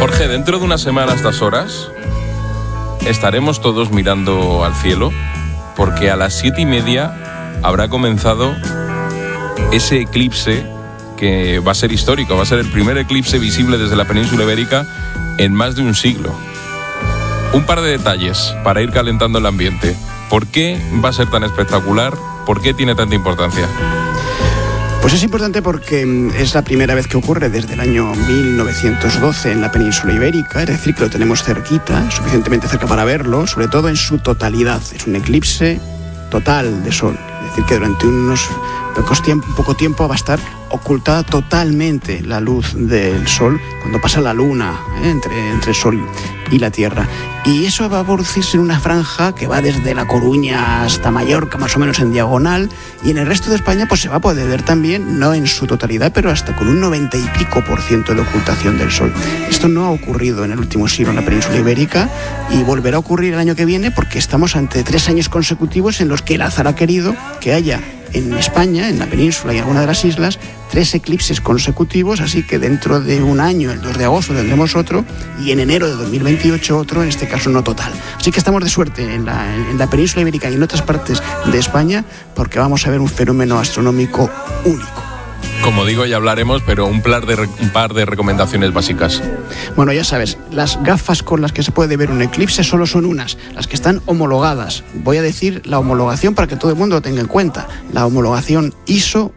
Jorge, dentro de una semana a estas horas estaremos todos mirando al cielo, porque a las 7:30 habrá comenzado ese eclipse que va a ser histórico, va a ser el primer eclipse visible desde la península ibérica en más de un siglo. Un par de detalles para ir calentando el ambiente. ¿Por qué va a ser tan espectacular? ¿Por qué tiene tanta importancia? Pues es importante porque es la primera vez que ocurre desde el año 1912 en la península ibérica, es decir, que lo tenemos cerquita, suficientemente cerca para verlo, sobre todo en su totalidad. Es un eclipse total de sol, es decir, que durante poco tiempo va a estar ocultada totalmente la luz del sol cuando pasa la luna entre el sol y la tierra, y eso va a producirse en una franja que va desde La Coruña hasta Mallorca, más o menos en diagonal, y en el resto de España pues se va a poder ver también, no en su totalidad, pero hasta con un 90 y pico % de ocultación del sol. Esto no ha ocurrido en el último siglo en la península ibérica y volverá a ocurrir el año que viene, porque estamos ante 3 años consecutivos en los que el azar ha querido que haya en España, en la península y en alguna de las islas, 3 eclipses consecutivos, así que dentro de un año, el 2 de agosto, tendremos otro, y en enero de 2028 otro, en este caso no total. Así que estamos de suerte en la península ibérica y en otras partes de España, porque vamos a ver un fenómeno astronómico único. Como digo, ya hablaremos, pero un par de recomendaciones básicas. Bueno, ya sabes, las gafas con las que se puede ver un eclipse solo son unas, las que están homologadas. Voy a decir la homologación para que todo el mundo lo tenga en cuenta. La homologación ISO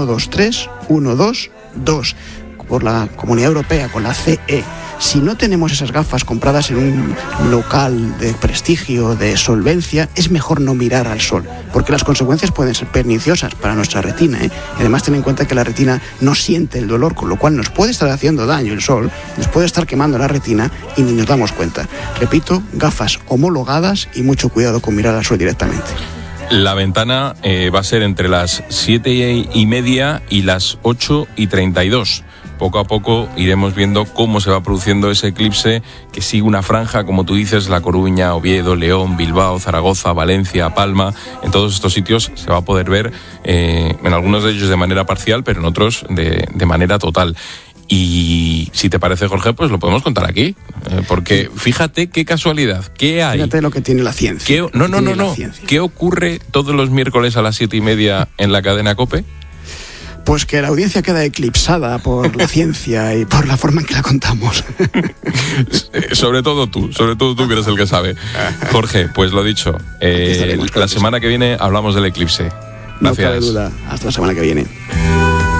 123122 por la Comunidad Europea, con la CE. Si no tenemos esas gafas compradas en un local de prestigio, de solvencia, es mejor no mirar al sol, porque las consecuencias pueden ser perniciosas para nuestra retina, Y además ten en cuenta que la retina no siente el dolor, con lo cual nos puede estar haciendo daño el sol, nos puede estar quemando la retina y ni nos damos cuenta. Repito, gafas homologadas y mucho cuidado con mirar al sol directamente. La ventana va a ser entre las 7:30 y las 8:32. Poco a poco iremos viendo cómo se va produciendo ese eclipse, que sigue una franja, como tú dices, La Coruña, Oviedo, León, Bilbao, Zaragoza, Valencia, Palma. En todos estos sitios se va a poder ver, en algunos de ellos de manera parcial, pero en otros de manera total. Y si te parece, Jorge, pues lo podemos contar aquí, porque fíjate qué casualidad, ¿qué hay? Fíjate lo que tiene la ciencia. No. ¿Qué ocurre todos los miércoles a las 7:30 en la cadena COPE? Pues que la audiencia queda eclipsada por la ciencia y por la forma en que la contamos. Sobre todo tú que eres el que sabe. Jorge, pues lo dicho, la semana que viene hablamos del eclipse. Gracias. No cabe duda, hasta la semana que viene.